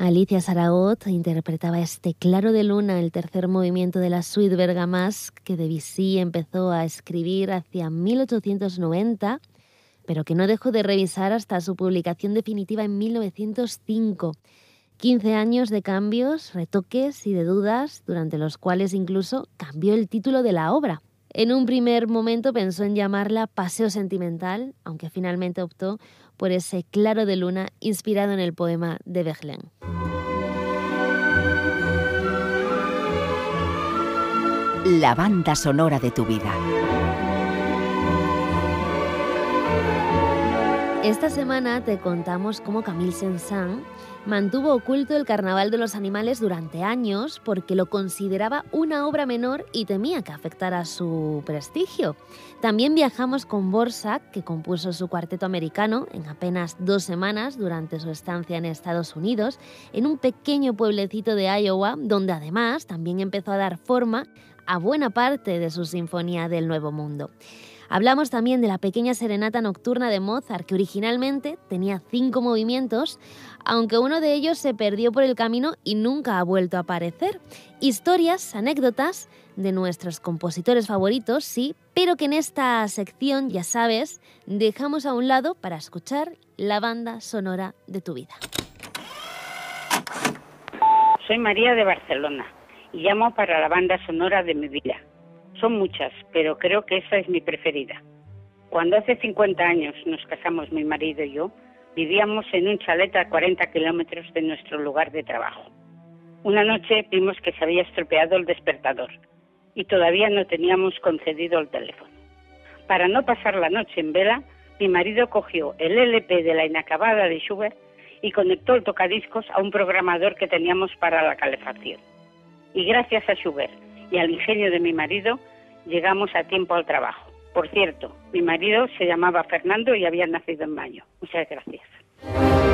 Alicia Saragot interpretaba este Claro de Luna, el tercer movimiento de la suite Bergamasque que Debussy empezó a escribir hacia 1890, pero que no dejó de revisar hasta su publicación definitiva en 1905. 15 años de cambios, retoques y de dudas, durante los cuales incluso cambió el título de la obra. En un primer momento pensó en llamarla Paseo Sentimental, aunque finalmente optó por ese Claro de Luna inspirado en el poema de Verlaine. La banda sonora de tu vida. Esta semana te contamos cómo Camille Saint-Saëns mantuvo oculto el Carnaval de los Animales durante años porque lo consideraba una obra menor y temía que afectara su prestigio. También viajamos con Dvořák, que compuso su cuarteto americano en apenas 2 semanas durante su estancia en Estados Unidos, en un pequeño pueblecito de Iowa, donde además también empezó a dar forma a buena parte de su Sinfonía del Nuevo Mundo. Hablamos también de la pequeña serenata nocturna de Mozart, que originalmente tenía 5 movimientos, aunque uno de ellos se perdió por el camino y nunca ha vuelto a aparecer. Historias, anécdotas de nuestros compositores favoritos, sí, pero que en esta sección, ya sabes, dejamos a un lado para escuchar la banda sonora de tu vida. Soy María de Barcelona y llamo para la banda sonora de mi vida. Son muchas, pero creo que esa es mi preferida. Cuando hace 50 años nos casamos mi marido y yo, vivíamos en un chalet a 40 kilómetros de nuestro lugar de trabajo. Una noche vimos que se había estropeado el despertador y todavía no teníamos concedido el teléfono. Para no pasar la noche en vela, mi marido cogió el LP de La Inacabada de Schubert y conectó el tocadiscos a un programador que teníamos para la calefacción. Y gracias a Schubert y al ingenio de mi marido, llegamos a tiempo al trabajo. Por cierto, mi marido se llamaba Fernando y había nacido en mayo. Muchas gracias.